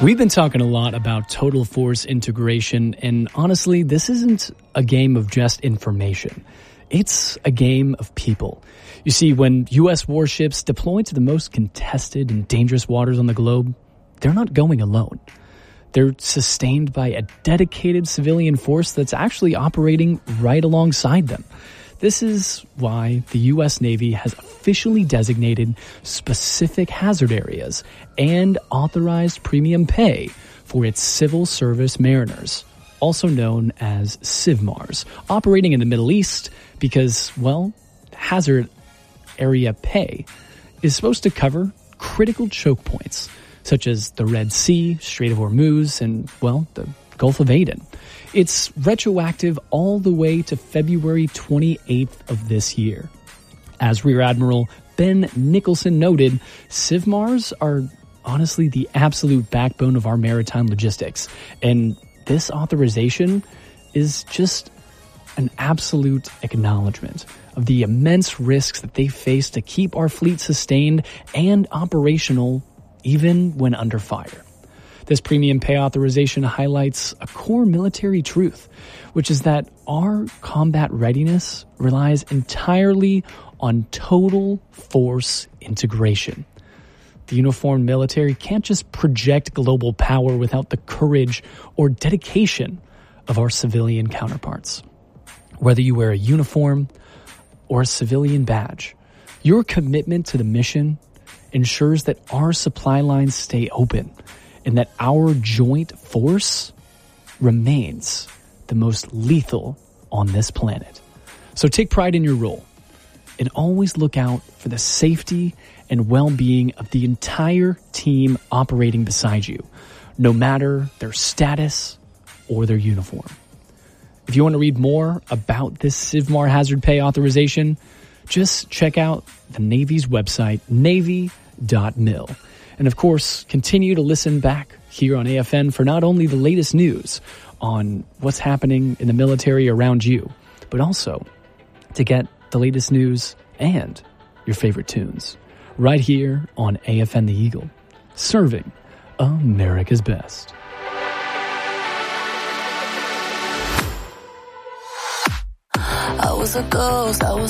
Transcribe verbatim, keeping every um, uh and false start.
We've been talking a lot about total force integration, and honestly, this isn't a game of just information. It's a game of people. You see, when U S warships deploy to the most contested and dangerous waters on the globe, they're not going alone. They're sustained by a dedicated civilian force that's actually operating right alongside them. This is why the U S Navy has officially designated specific hazard areas and authorized premium pay for its civil service mariners, also known as CIVMARS, operating in the Middle East because, well, hazard area pay is supposed to cover critical choke points such as the Red Sea, Strait of Hormuz, and, well, the Gulf of Aden. It's retroactive all the way to February twenty-eighth of this year. As Rear Admiral Ben Nicholson noted, CIVMARS are honestly the absolute backbone of our maritime logistics, and this authorization is just an absolute acknowledgement of the immense risks that they face to keep our fleet sustained and operational even when under fire. This premium pay authorization highlights a core military truth, which is that our combat readiness relies entirely on total force integration. The uniformed military can't just project global power without the courage or dedication of our civilian counterparts. Whether you wear a uniform or a civilian badge, your commitment to the mission ensures that our supply lines stay open and that our joint force remains the most lethal on this planet. So take pride in your role and always look out for the safety and well-being of the entire team operating beside you, no matter their status or their uniform. If you want to read more about this CIVMAR hazard pay authorization, just check out the Navy's website, navy dot mil. And of course, continue to listen back here on A F N for not only the latest news on what's happening in the military around you, but also to get the latest news and your favorite tunes right here on A F N The Eagle, serving America's best. I was a ghost, I was